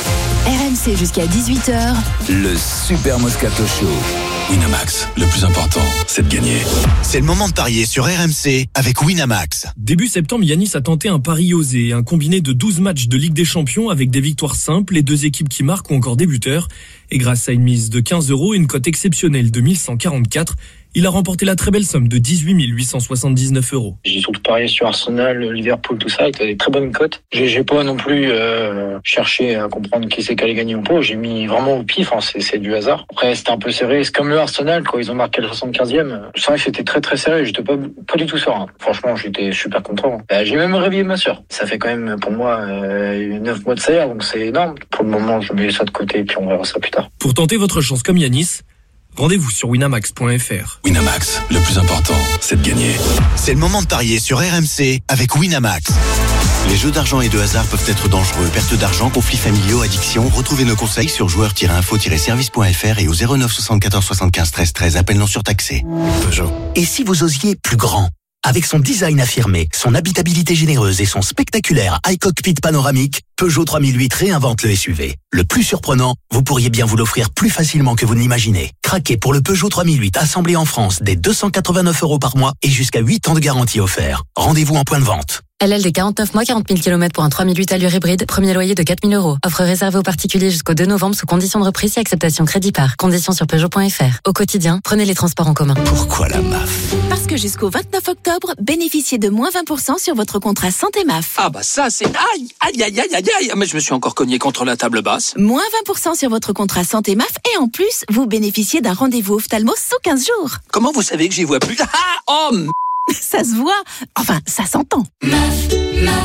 RMC jusqu'à 18h. Le Super Moscato Show. Winamax, le plus important, c'est de gagner. C'est le moment de parier sur RMC avec Winamax. Début septembre, Yanis a tenté un pari osé, un combiné de 12 matchs de Ligue des Champions avec des victoires simples, les 2 équipes qui marquent ou encore des buteurs. Et grâce à une mise de 15 € et une cote exceptionnelle de 1144, il a remporté la très belle somme de 18 879 €. J'ai surtout parié sur Arsenal, Liverpool, tout ça, avec des très bonnes cotes. J'ai pas non plus cherché à comprendre qui c'est qui allait gagner ou pas. J'ai mis vraiment au pif, c'est du hasard. Après, c'était un peu serré. C'est comme le Arsenal, quand ils ont marqué le 75e. C'est vrai que c'était très très serré. J'étais pas du tout serein. Franchement, j'étais super content. J'ai même réveillé ma sœur. Ça fait quand même, pour moi, 9 mois de salaire, donc c'est énorme. Pour le moment, je mets ça de côté et puis on verra ça plus tard. Pour tenter votre chance comme Yanis, rendez-vous sur winamax.fr. Winamax, le plus important, c'est de gagner. C'est le moment de parier sur RMC avec Winamax. Les jeux d'argent et de hasard peuvent être dangereux. Perte d'argent, conflits familiaux, addiction. Retrouvez nos conseils sur joueurs-info-service.fr et au 09 74 75 13 13. Appel non surtaxé. Peugeot. Et si vous osiez plus grand? Avec son design affirmé, son habitabilité généreuse et son spectaculaire iCockpit panoramique, Peugeot 3008 réinvente le SUV. Le plus surprenant, vous pourriez bien vous l'offrir plus facilement que vous ne l'imaginez. Craquez pour le Peugeot 3008 assemblé en France dès 289 € par mois et jusqu'à 8 ans de garantie offert. Rendez-vous en point de vente. LL des 49 mois, 40 000 km pour un 3008 allure hybride, premier loyer de 4 000 €. Offre réservée aux particuliers jusqu'au 2 novembre sous condition de reprise et acceptation crédit par. Conditions sur Peugeot.fr. Au quotidien, prenez les transports en commun. Pourquoi la MAF? Parce que jusqu'au 29 octobre, bénéficiez de moins 20% sur votre contrat santé MAF. Ah bah ça c'est... Aïe, mais je me suis encore cogné contre la table basse. Moins 20% sur votre contrat santé MAF et en plus, vous bénéficiez d'un rendez-vous ophtalmo sous 15 jours. Comment vous savez que j'y vois plus? Ça se voit. Enfin, ça s'entend. MAF.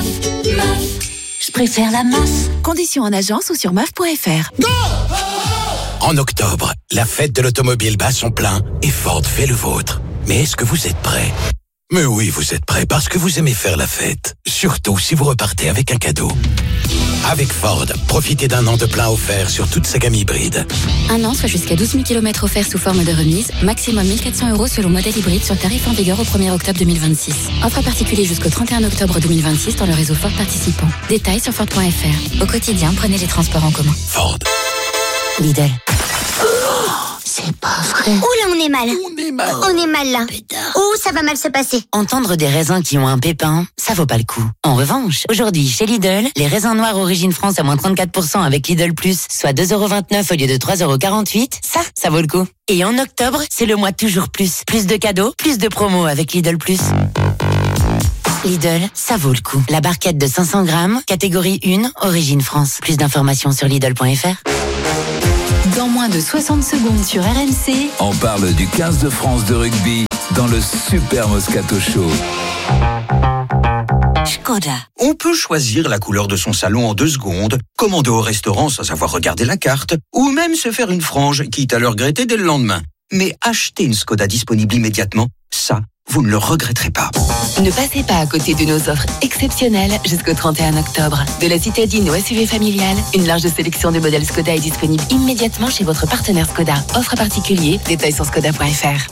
Je préfère la MAF. Conditions en agence ou sur MAF.fr. En octobre, la fête de l'automobile bat son plein et Ford fait le vôtre. Mais est-ce que vous êtes prêts? Mais oui, vous êtes prêts parce que vous aimez faire la fête. Surtout si vous repartez avec un cadeau. Avec Ford, profitez d'un an de plein offert sur toute sa gamme hybride. Un an, soit jusqu'à 12 000 km offerts sous forme de remise, maximum 1 400 € selon modèle hybride sur tarif en vigueur au 1er octobre 2026. Offre particulier jusqu'au 31 octobre 2026 dans le réseau Ford participant. Détails sur Ford.fr. Au quotidien, prenez les transports en commun. Ford. Lidl. C'est pas vrai. Ouh là, on est mal. On est mal là. Ouh, ça va mal se passer. Entendre des raisins qui ont un pépin, ça vaut pas le coup. En revanche, aujourd'hui, chez Lidl, les raisins noirs Origine France à moins 34% avec Lidl Plus, soit 2,29 € au lieu de 3,48 €, ça vaut le coup. Et en octobre, c'est le mois toujours plus. Plus de cadeaux, plus de promos avec Lidl Plus. Lidl, ça vaut le coup. La barquette de 500 grammes, catégorie 1, Origine France. Plus d'informations sur Lidl.fr. Dans moins de 60 secondes sur RMC, On parle du 15 de France de rugby dans le Super Moscato Show. Škoda. On peut choisir la couleur de son salon en 2 secondes, commander au restaurant sans avoir regardé la carte, ou même se faire une frange, quitte à le regretter dès le lendemain. Mais acheter une Škoda disponible immédiatement, ça, vous ne le regretterez pas. Ne passez pas à côté de nos offres exceptionnelles jusqu'au 31 octobre. De la citadine au SUV familial, une large sélection de modèles Škoda est disponible immédiatement chez votre partenaire Škoda. Offre particulier, détails sur Škoda.fr.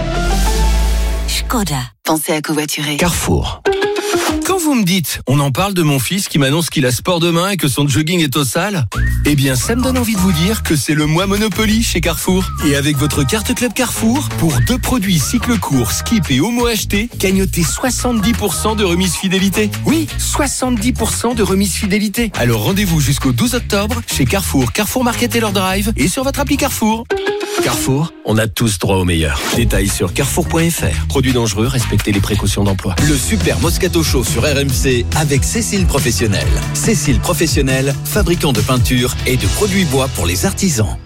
Škoda. Pensez à covoiturer. Carrefour. Quand vous me dites, on en parle de mon fils qui m'annonce qu'il a sport demain et que son jogging est au sale, eh bien ça me donne envie de vous dire que c'est le mois Monopoly chez Carrefour. Et avec votre carte Club Carrefour, pour 2 produits cycle court, Skip et Homo achetés, gagnotez 70% de remise fidélité. Oui, 70% de remise fidélité. Alors rendez-vous jusqu'au 12 octobre chez Carrefour, Carrefour Market et leur drive et sur votre appli Carrefour. Carrefour, on a tous droit au meilleur. Détails sur carrefour.fr. Produits dangereux, respectez les précautions d'emploi. Le Super Moscato Show sur RMC avec Cécile Professionnel. Cécile Professionnel, fabricant de peinture et de produits bois pour les artisans.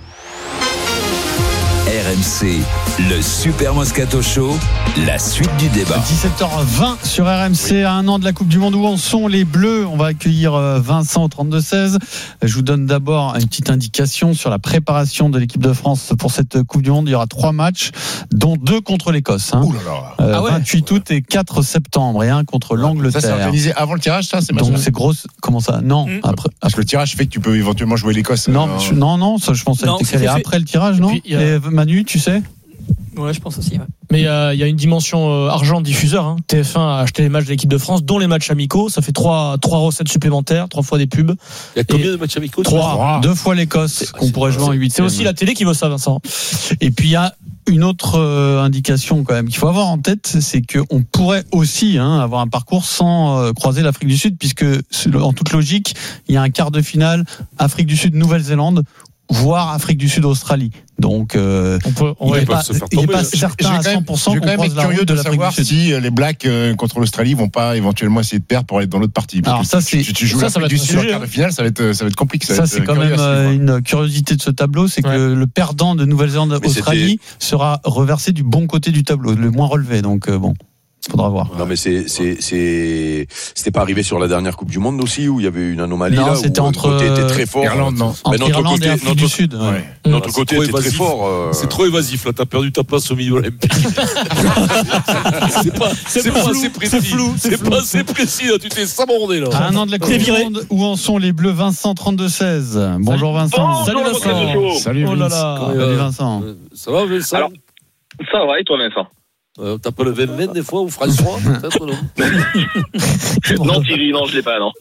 RMC, le Super Moscato Show, la suite du débat. 17h20 sur RMC, à un an de la Coupe du Monde. Où en sont les Bleus? On va accueillir Vincent au 32-16. Je vous donne d'abord une petite indication sur la préparation de l'équipe de France pour cette Coupe du Monde. Il y aura 3 matchs, dont 2 contre l'Écosse. Ouh là là. 28 août et 4 septembre, et 1 contre l'Angleterre. Ça, c'est organisé avant le tirage, ça? C'est donc c'est grosse. Comment ça? Non. Après. Parce que le tirage fait que tu peux éventuellement jouer l'Écosse. Non, ça, je pense que ça a été calé après le tirage, non? Et Manu, tu sais? Ouais, je pense aussi. Ouais. Mais il y a une dimension argent diffuseur. Hein. TF1 a acheté les matchs de l'équipe de France, dont les matchs amicaux. Ça fait 3 recettes supplémentaires, 3 fois des pubs. Il y a combien de matchs amicaux? 3. 2 fois l'Écosse, qu'on pourrait jouer en 8. C'est aussi la télé qui veut ça, Vincent. Et puis il y a une autre indication quand même qu'il faut avoir en tête, c'est qu'on pourrait aussi avoir un parcours sans croiser l'Afrique du Sud, puisque en toute logique, il y a un quart de finale Afrique du Sud, Nouvelle-Zélande, voire Afrique du Sud, Australie. Donc, il n'est pas certain à 100% je vais quand même être curieux de savoir si les Blacks contre l'Australie vont pas éventuellement essayer de perdre pour être dans l'autre partie. Alors ça, c'est tu joues l'Afrique du Sud en quart de finale, ça va être compliqué. Ça, c'est quand même une curiosité de ce tableau, c'est que le perdant de Nouvelle-Zélande, Australie sera reversé du bon côté du tableau, le moins relevé. Donc bon. Faudra voir. Non, mais c'était pas arrivé sur la dernière Coupe du Monde aussi, où il y avait une anomalie? Non, là, c'était où entre côté était très fort. Irlande, non. Mais notre Irlande côté, et Afrique du Sud. Ouais. Notre côté était très fort. C'est trop évasif, là. T'as perdu ta place au milieu olympique. c'est pas assez précis. C'est pas assez précis, là. Tu t'es sabordé, là. À un an de la Coupe du Monde, où en sont les Bleus? Vincent 32-16. Bonjour Vincent. Salut Vincent. Salut Vincent. Ça va, Vincent? Alors, ça va, et toi, Vincent? T'as pas le 20 des fois, ou François? Peut-être, non? Non, Thierry, non, je l'ai pas, non.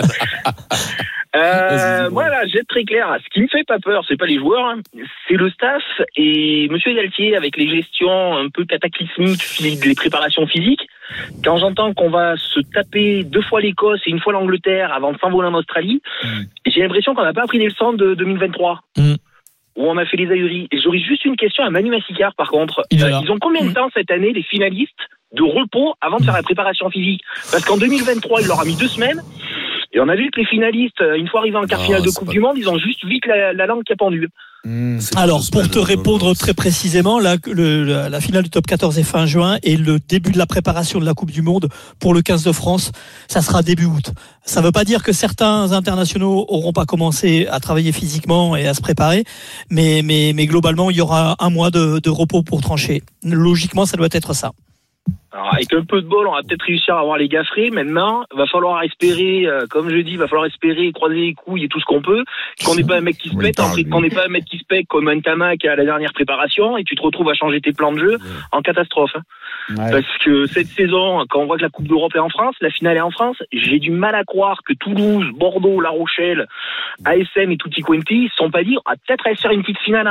Voilà, j'ai très clair. Ce qui me fait pas peur, c'est pas les joueurs, hein, c'est le staff et Monsieur Galtier avec les gestions un peu cataclysmiques des préparations physiques. Quand j'entends qu'on va se taper 2 fois l'Écosse et 1 fois l'Angleterre avant de s'envoler en Australie, j'ai l'impression qu'on n'a pas appris des leçons de 2023. Où on a fait les ahuries. Et j'aurais juste une question à Manu Massicard, par contre. Ils ont combien de temps cette année, les finalistes, de repos avant de faire la préparation physique? Parce qu'en 2023, il leur a mis 2 semaines. Et on a vu que les finalistes, une fois arrivés en quart finale de Coupe du Monde, ils ont juste vite la langue qui a pendu. Alors, pour te répondre très précisément, la finale du top 14 est fin juin et le début de la préparation de la Coupe du Monde pour le 15 de France, ça sera début août. Ça ne veut pas dire que certains internationaux n'auront pas commencé à travailler physiquement et à se préparer, mais globalement, il y aura 1 mois de repos pour trancher. Logiquement, ça doit être ça. Alors, avec un peu de bol, on va peut-être réussir à avoir les gars frais. Maintenant, va falloir espérer, comme je dis, va falloir espérer croiser les couilles et tout ce qu'on peut. Qu'on n'est pas un mec qui se pète, qu'on n'est pas un mec qui se pète comme un Tamac à la dernière préparation et tu te retrouves à changer tes plans de jeu en catastrophe. Ouais. Parce que cette saison, quand on voit que la Coupe d'Europe est en France, la finale est en France, j'ai du mal à croire que Toulouse, Bordeaux, La Rochelle, ASM et Tutti Quanti se sont pas dit, on va peut-être aller faire une petite finale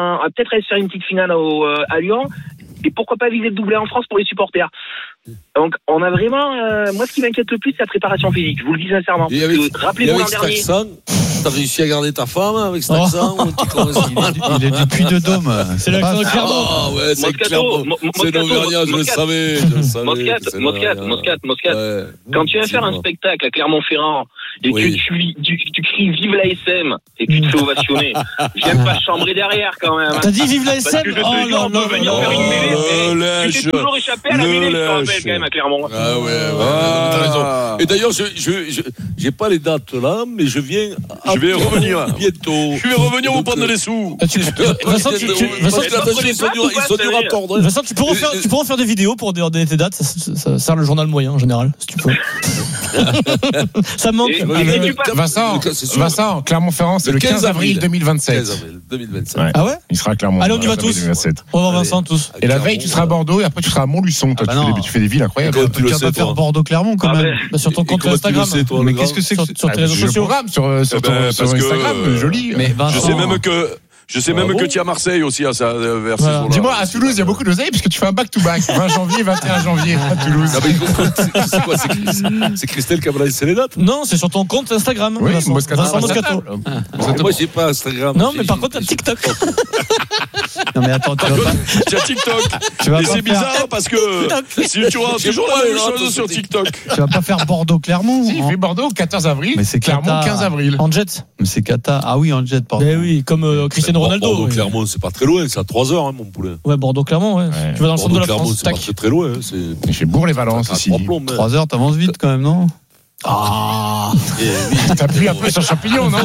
à Lyon. Et pourquoi pas viser le doublé en France pour les supporters. Donc, on a vraiment... moi, ce qui m'inquiète le plus, c'est la préparation physique. Je vous le dis sincèrement. Rappelez-vous l'an dernier... T'as réussi à garder ta femme avec cet accent Il est du Puy-de-Dôme. C'est l'accent de Clermont. Ah ouais, c'est Clermont. C'est l'Auvergnat, je le savais. Moscat. Quand tu viens faire un spectacle à Clermont-Ferrand et que tu cries « Vive l'ASM » et que tu te fais ovationner, j'aime pas chambrer derrière quand même. T'as dit « Vive l'ASM » Parce que je te jure, on peut venir faire une mêlée. Tu t'es toujours échappé à la mêlée, je te rappelle quand même à Clermont. Ah ouais, t'as raison. Et d'ailleurs, j'ai pas les dates là, mais je vais revenir bientôt. Je vais revenir vous prendre les sous. Vincent, tu pourras en faire des vidéos pour donner tes dates. Ça sert le journal moyen en général, si tu peux. Ça manque. Vincent, Clermont-Ferrand, c'est le 15 avril 2027. 15 avril 2027. Ouais. Ah ouais? Il sera à Clermont. Allez, on y va tous. 2027. On va voir Vincent tous. Et la veille, tu seras à Bordeaux et après tu seras à Montluçon. Tu fais des villes incroyables. Tu vas pas faire Bordeaux-Clermont quand même. Sur ton compte Instagram. Mais qu'est-ce que c'est que sur tes réseaux sociaux? Sur ton Instagram, joli. Je sais même que tu es à Marseille aussi à ça. Voilà. Dis-moi, à Toulouse, il y a beaucoup d'oseille puisque tu fais un back-to-back. 20 janvier, 21 janvier à Toulouse. C'est quoi? C'est Christelle qui a balancé les dates? Non, c'est sur ton compte Instagram. Oui, Vincent Moscato. Moi, j'ai pas Instagram. Non, mais par contre, t'as TikTok. Non, mais attends, tu as TikTok. Et c'est bizarre parce que si tu vois toujours la même chose sur TikTok. Tu vas pas faire Bordeaux-Clermont? Si, il fait Bordeaux 14 avril. Mais c'est Clermont 15 avril. En jet. Mais c'est Cata. Ah oui, en jet, pardon. Mais oui, comme Cristiano Ronaldo. Bordeaux-Clermont, c'est pas très loin, c'est à 3 heures, mon poulet. Ouais, Bordeaux-Clermont, ouais. Tu vas dans le centre de la France. C'est pas très loin. C'est chez Bourg-les-Valence aussi. 3 heures, t'avances vite quand même, non? Ah, t'appuies un peu sur champignon, non?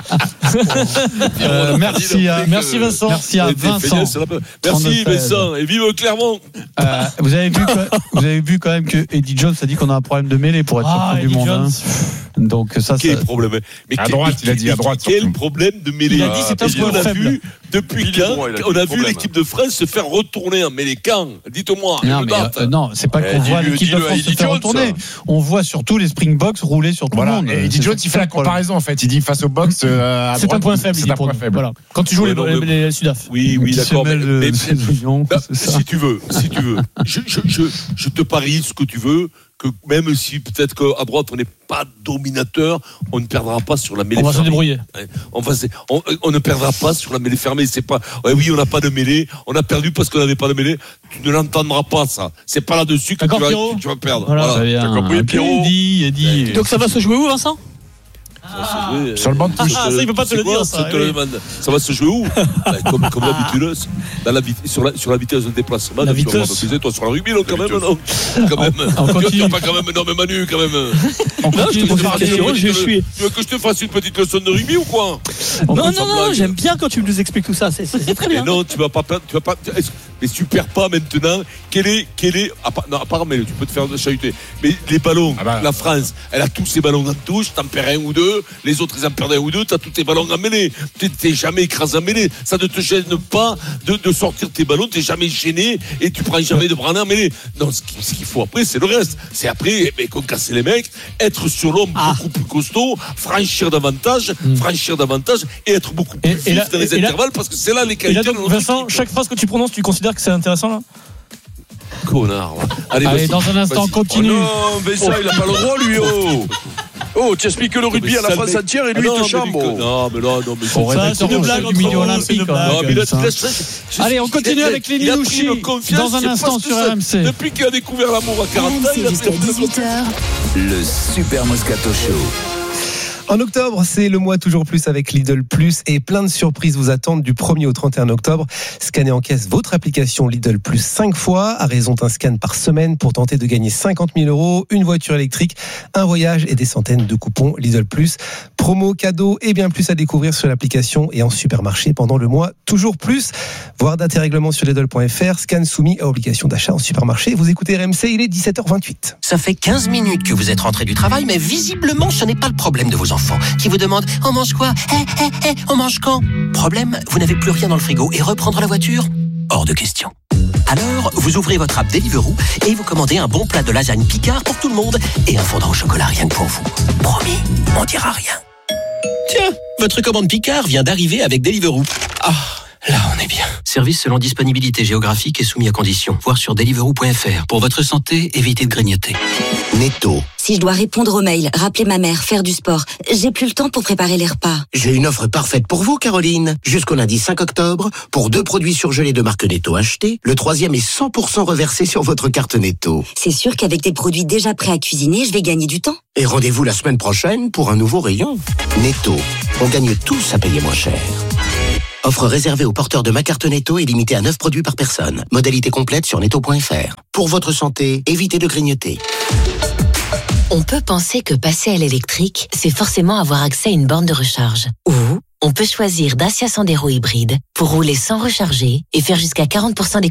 Merci Vincent. Merci à Vincent. Merci Vincent et vive Clermont. Vous avez vu quand même que Eddie Jones a dit qu'on a un problème de mêlée pour être champion du monde. Hein. Donc ça. Quel problème? Mais à droite, il a dit à droite. Quel problème de mêlée? Il a dit c'est un point faible. Depuis quand on a vu l'équipe de France se faire retourner en mêlée? Quand? Dites-moi. Non, c'est pas qu'on voit l'équipe de France se faire retourner. On voit surtout les Springboks rouler sur tout le monde. Et Eddie Jones, il fait la comparaison en fait. Il dit face au box, c'est un point faible. C'est un point faible. Voilà. Quand tu joues les Sudaf. Oui, d'accord. Si tu veux, je te parie ce que tu veux. Que même si peut-être qu'à droite on n'est pas dominateur, on ne perdra pas sur la mêlée fermée. On va se débrouiller. On ne perdra pas sur la mêlée fermée. C'est pas. Oui, on n'a pas de mêlée. On a perdu parce qu'on n'avait pas de mêlée. Tu ne l'entendras pas ça. C'est pas là-dessus que tu vas perdre. Voilà. T'as compris, Pierrot. Eddie. Donc ça va se jouer où, Vincent? Sur le banc de touche. Ça, il peut pas te le dire, ça. Ça va se jouer où? Comme d'habitude, sur la vitesse de déplacement. La vitesse. Tu vas toi sur la rugby, là, quand même, non? Quand même. Tu vas pas quand même, non, mais Manu, quand même. Tu veux que je te fasse une petite leçon de rugby ou quoi? Non, j'aime bien quand tu nous expliques tout ça. C'est très bien. Mais non, tu vas pas. Mais tu perds pas maintenant. Quel est. Apparemment, mais tu peux te faire chahuter. Mais les ballons, la France, elle a tous ses ballons en touche. T'en perds un ou deux. Les autres, ils en perdent un ou deux. T'as tous tes ballons en mêlée. T'es jamais écrasé en mêlée. Ça ne te gêne pas de sortir tes ballons. T'es jamais gêné et tu prends jamais de branler en mêlée. Non, ce qu'il faut après, c'est le reste. C'est après qu'on casse les mecs, être sur l'homme beaucoup plus costaud, franchir davantage et être beaucoup plus vif dans les intervalles parce que c'est là les qualités. Et là, donc, Vincent, chaque phrase que tu prononces, tu considères que c'est intéressant là? Connard. Allez, dans un instant, continue. Oh non, mais ça, il a pas le droit, lui, Oh, tu expliques le rugby à la France entière et lui, il te chambre. Non, mais ça, c'est une blague du milieu olympique. Allez, on continue avec les Minouchi dans un instant sur RMC. Depuis qu'il a découvert l'amour à 40 ans, il a jusqu'à 18h. Le Super Moscato Show. En octobre, c'est le mois toujours plus avec Lidl Plus et plein de surprises vous attendent du 1er au 31 octobre. Scannez en caisse votre application Lidl Plus 5 fois à raison d'un scan par semaine pour tenter de gagner 50 000 €, une voiture électrique, un voyage et des centaines de coupons Lidl Plus. promos, cadeaux et bien plus à découvrir sur l'application et en supermarché pendant le mois Toujours Plus. Voir date et règlement sur Lidl.fr. Scan soumis à obligation d'achat en supermarché. Vous écoutez RMC, il est 17h28. Ça fait 15 minutes que vous êtes rentré du travail, mais visiblement, ce n'est pas le problème de vos enfants qui vous demandent « On mange quoi ? On mange quand ?» Problème, vous n'avez plus rien dans le frigo et reprendre la voiture ? Hors de question. Alors, vous ouvrez votre app Deliveroo et vous commandez un bon plat de lasagne Picard pour tout le monde et un fondant au chocolat rien que pour vous. Promis, on dira rien. Tiens, votre commande Picard vient d'arriver avec Deliveroo. Ah, là on est bien. Service selon disponibilité géographique et soumis à conditions. Voir sur deliveroo.fr. Pour votre santé, évitez de grignoter. Netto. Si je dois répondre aux mails, rappeler ma mère, faire du sport, j'ai plus le temps pour préparer les repas. J'ai une offre parfaite pour vous, Caroline. Jusqu'au lundi 5 octobre, pour 2 produits surgelés de marque Netto achetés, le 3e est 100% reversé sur votre carte Netto. C'est sûr qu'avec des produits déjà prêts à cuisiner, je vais gagner du temps. Et rendez-vous la semaine prochaine pour un nouveau rayon. Netto, on gagne tous à payer moins cher. Offre réservée aux porteurs de ma carte Netto et limitée à 9 produits par personne. Modalité complète sur netto.fr. Pour votre santé, évitez de grignoter. On peut penser que passer à l'électrique, c'est forcément avoir accès à une borne de recharge. Ou on peut choisir Dacia Sandero hybride pour rouler sans recharger et faire jusqu'à 40% d'économie